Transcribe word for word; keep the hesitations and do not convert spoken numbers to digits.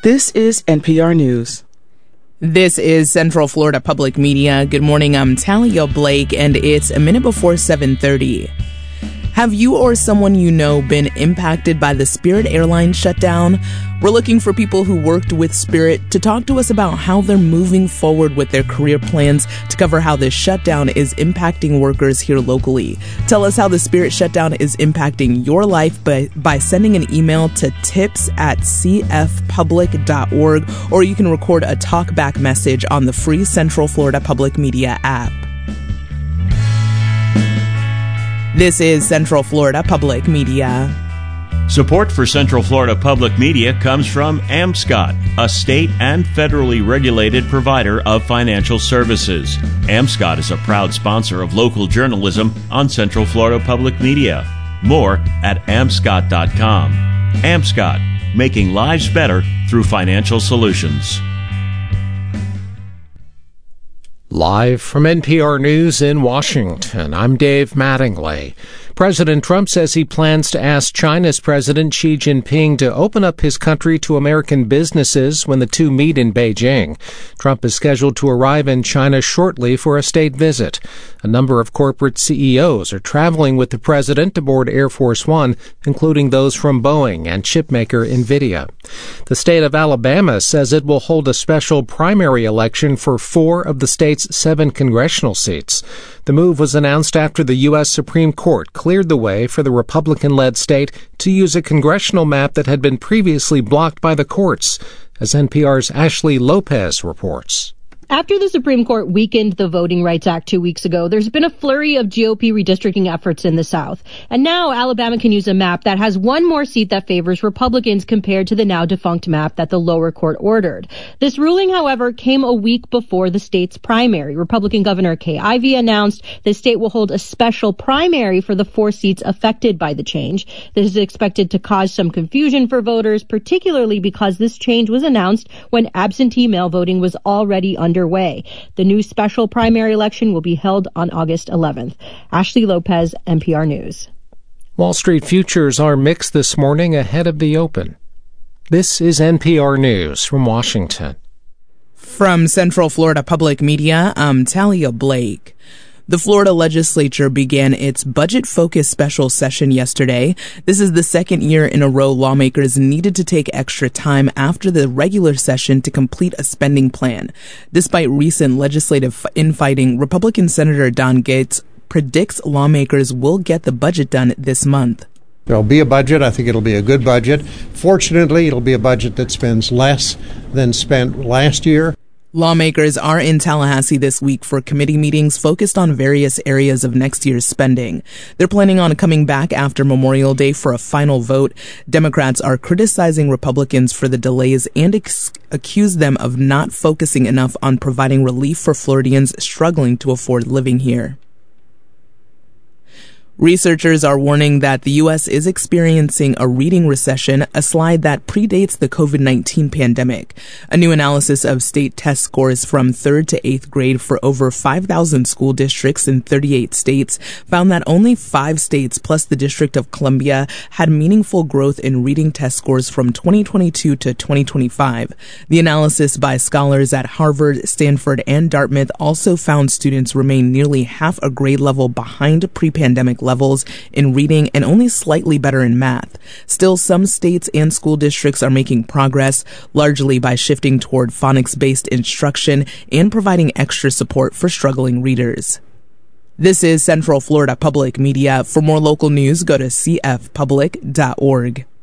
This is N P R News. This is Central Florida Public Media. Good morning, I'm Talia Blake, and it's a minute before seven thirty. Have you or someone you know been impacted by the Spirit Airlines shutdown? We're looking for people who worked with Spirit to talk to us about how they're moving forward with their career plans to cover how this shutdown is impacting workers here locally. Tell us how the Spirit shutdown is impacting your life by, by sending an email to tips at c f public dot org, or you can record a talkback message on the free Central Florida Public Media app. This is Central Florida Public Media. Support for Central Florida Public Media comes from AmScot, a state and federally regulated provider of financial services. AmScot is a proud sponsor of local journalism on Central Florida Public Media. More at amscot dot com. AmScot, making lives better through financial solutions. Live from N P R News in Washington, I'm Dave Mattingly. President Trump says he plans to ask China's President Xi Jinping to open up his country to American businesses when the two meet in Beijing. Trump is scheduled to arrive in China shortly for a state visit. A number of corporate C E Os are traveling with the president aboard Air Force One, including those from Boeing and chipmaker NVIDIA. The state of Alabama says it will hold a special primary election for four of the state's seven congressional seats. The move was announced after the U S Supreme Court cleared the way for the Republican-led state to use a congressional map that had been previously blocked by the courts, as N P R's Ashley Lopez reports. After the Supreme Court weakened the Voting Rights Act two weeks ago, there's been a flurry of G O P redistricting efforts in the South. And now Alabama can use a map that has one more seat that favors Republicans compared to the now defunct map that the lower court ordered. This ruling, however, came a week before the state's primary. Republican Governor Kay Ivey announced the state will hold a special primary for the four seats affected by the change. This is expected to cause some confusion for voters, particularly because this change was announced when absentee mail voting was already under Underway. The new special primary election will be held on August eleventh. Ashley Lopez, N P R News. Wall Street futures are mixed this morning ahead of the open. This is N P R News from Washington. From Central Florida Public Media, I'm Talia Blake. The Florida legislature began its budget-focused special session yesterday. This is the second year in a row lawmakers needed to take extra time after the regular session to complete a spending plan. Despite recent legislative infighting, Republican Senator Don Gates predicts lawmakers will get the budget done this month. There'll be a budget. I think it'll be a good budget. Fortunately, it'll be a budget that spends less than spent last year. Lawmakers are in Tallahassee this week for committee meetings focused on various areas of next year's spending. They're planning on coming back after Memorial Day for a final vote. Democrats are criticizing Republicans for the delays and ex- accuse them of not focusing enough on providing relief for Floridians struggling to afford living here. Researchers are warning that the U S is experiencing a reading recession, a slide that predates the covid nineteen pandemic. A new analysis of state test scores from third to eighth grade for over five thousand school districts in thirty-eight states found that only five states plus the District of Columbia had meaningful growth in reading test scores from twenty twenty-two to twenty twenty-five. The analysis by scholars at Harvard, Stanford, and Dartmouth also found students remain nearly half a grade level behind pre-pandemic levels in reading and only slightly better in math. Still, some states and school districts are making progress, largely by shifting toward phonics-based instruction and providing extra support for struggling readers. This is Central Florida Public Media. For more local news, go to c f public dot org.